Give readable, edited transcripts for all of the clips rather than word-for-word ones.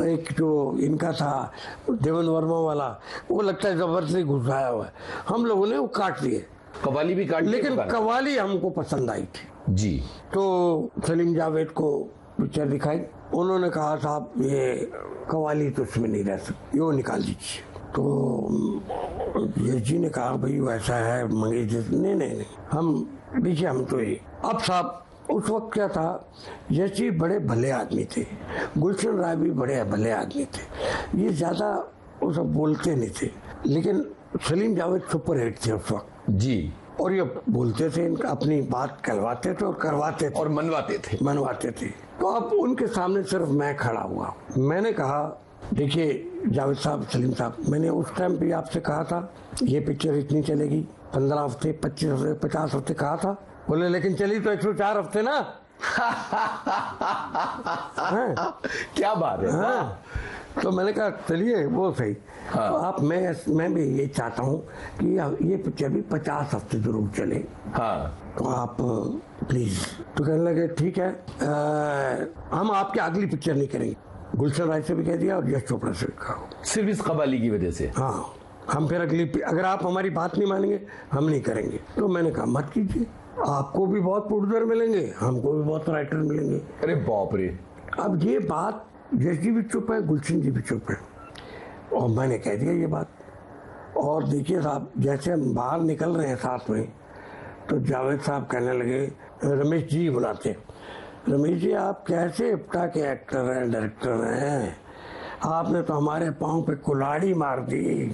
एक जो इनका था देवन वर्मा वाला, वो लगता है जबरदस्ती घुसाया हुआ है, हम लोगों ने वो काट दिए, कव्वाली भी काट, लेकिन कव्वाली हमको पसंद आई थी जी। तो सलीम जावेद को पिक्चर दिखाई, उन्होंने कहा साहब ये कव्वाली तो उसमें नहीं रह सकती, वो निकाल दीजिए। तो यश जी ने कहा भाई वैसा है मंगेश जी, नहीं हम देखिए हम तो ये। अब साहब उस वक्त क्या था, यश जी बड़े भले आदमी थे, गुलशन राय भी बड़े भले आदमी थे, ये ज्यादा वो सब बोलते नहीं थे, लेकिन सलीम जावेद सुपर हिट थे उस वक्त जी, और ये बोलते थे, अपनी बात कहलवाते थे और करवाते थे और मनवाते थे। तो अब उनके सामने सिर्फ मैं खड़ा हुआ, मैंने कहा देखिए जावेद साहब, सलीम साहब, मैंने उस टाइम पे आपसे कहा था ये पिक्चर इतनी चलेगी, 15 हफ्ते 25 हफ्ते 50 हफ्ते कहा था, बोले लेकिन चली तो 104 हफ्ते ना। क्या बात है। हाँ। तो मैंने कहा चलिए वो सही। हाँ। तो आप मैं भी ये चाहता हूँ कि ये पिक्चर भी 50 हफ्ते जरूर चले। हाँ। तो आप प्लीज। तो कहने लगे ठीक है, हम आपकी अगली पिक्चर नहीं करेंगे। गुलशन राय से भी कह दिया और यश चोपड़ा से भी कहा, सिर्फ इस कव्वाली की वजह से। हाँ, हम फिर अगर आप हमारी बात नहीं मानेंगे हम नहीं करेंगे। तो मैंने कहा मत कीजिए, आपको भी बहुत प्रोड्यूसर मिलेंगे, हमको भी बहुत राइटर मिलेंगे। अरे बाप रे। अब ये बात यश जी भी चुप है, गुलशन जी भी चुप है, और मैंने कह दिया ये बात। और देखिए साहब, जैसे हम बाहर निकल रहे हैं साथ में, तो जावेद साहब कहने लगे, रमेश जी बुलाते, रमेश जी आप कैसे इप्टा के एक्टर हैं, डायरेक्टर हैं, आपने तो हमारे पांव पे कुल्हाड़ी मार दी।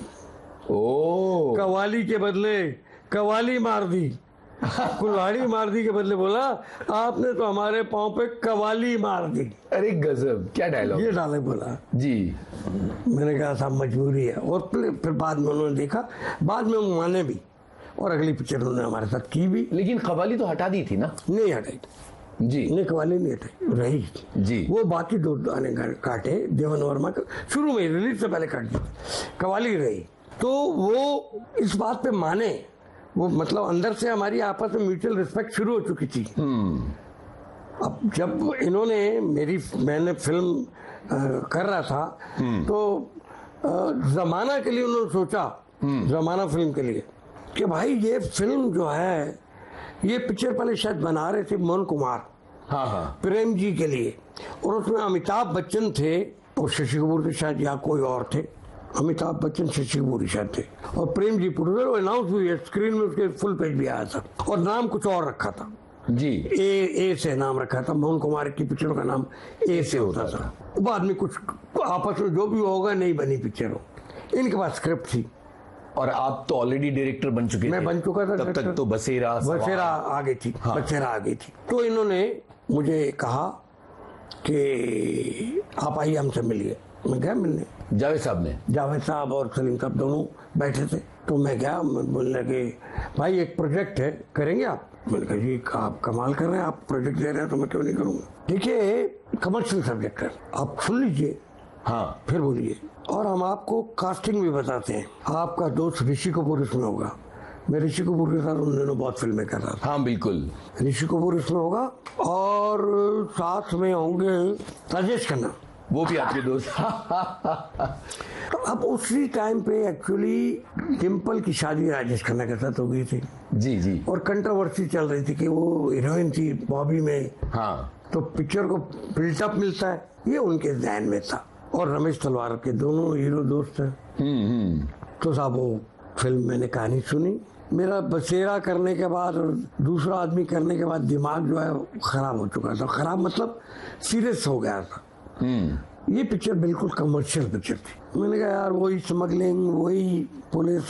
ओ, कव्वाली के बदले कव्वाली मार दी। कुल्हाड़ी मार दी के बदले बोला आपने तो हमारे पांव पे कव्वाली मार दी। अरे गजब, क्या डायलॉग, ये डायलॉग बोला जी। मैंने कहा साहब मजबूरी है। और फिर बाद में उन्होंने देखा, बाद में वो माने भी, और अगली पिक्चर उन्होंने हमारे साथ की भी। लेकिन कव्वाली तो हटा दी थी ना? नहीं हटाई जी, नहीं, कव्वाली नहीं हटाई, रही जी। वो बाकी 2 गाने काटे देवन वर्मा का, शुरू में रिलीज से पहले काट दी, कव्वाली रही। तो वो इस बात पे माने, वो मतलब अंदर से हमारी आपस में म्यूचुअल रिस्पेक्ट शुरू हो चुकी थी। अब जब इन्होंने मैंने फिल्म कर रहा था, तो जमाना के लिए उन्होंने सोचा, जमाना फिल्म के लिए, कि भाई ये फिल्म जो है, ये पिक्चर पहले शायद बना रहे थे मोहन कुमार, हाँ, प्रेम जी के लिए, और उसमें अमिताभ बच्चन थे और शशि कपूर के शायद या कोई और थे, अमिताभ बच्चन शशि कपूर शायद थे, और प्रेम जी प्रोड्यूसर। अनाउंस हुई है, स्क्रीन में उसके फुल पेज भी आया था, और नाम कुछ और रखा था जी, ए से नाम रखा था, मोहन कुमार की पिक्चरों का नाम ए से होता था। बाद में कुछ आपस में जो भी होगा नहीं बनी पिक्चर हो, इनके पास स्क्रिप्ट थी। और आप तो ऑलरेडी डायरेक्टर बन चुके थे। मैं बन चुका था, तब तक तो बसेरा आ गई थी। हाँ। बसेरा आ गई थी। तो इन्होंने मुझे कहा कि आप आइए हमसे मिलिए। मैं गया मिलने, जावेद साहब और सलीम साहब दोनों बैठे थे। तो मैं गया, बोलने लगे भाई एक प्रोजेक्ट है, करेंगे आप? मैंने कहा जी आप कमाल कर रहे हैं, आप प्रोजेक्ट दे रहे हैं तो मैं क्यों नहीं करूंगा। देखिए कमर्शियल सब्जेक्ट है, आप सुन लीजिए, हाँ फिर बोलिए, और हम आपको कास्टिंग भी बताते हैं। आपका दोस्त ऋषि कपूर इसमें होगा। मैं ऋषि कपूर के साथ उन दिनों बहुत फिल्में कर रहा था। हाँ बिल्कुल, ऋषि कपूर इसमें होगा, और साथ में होंगे राजेश खन्ना, वो भी आपके दोस्त। तो अब उसी टाइम पे एक्चुअली डिम्पल की शादी राजेश खन्ना के साथ हो गई थी। जी जी। और कंट्रोवर्सी चल रही थी कि वो हीरोइन थी बॉबी में, हाँ, तो पिक्चर को बिल्टअप मिलता है, ये उनके ध्यान में था। और रमेश तलवार के दोनों हीरो दोस्त हैं। तो साहब वो फिल्म मैंने कहानी सुनी, मेरा बसेरा करने के बाद और दूसरा आदमी करने के बाद दिमाग जो है खराब हो चुका था। खराब मतलब सीरियस हो गया था। ये पिक्चर बिल्कुल कमर्शियल पिक्चर थी। मैंने कहा यार वही स्मगलिंग, वही पुलिस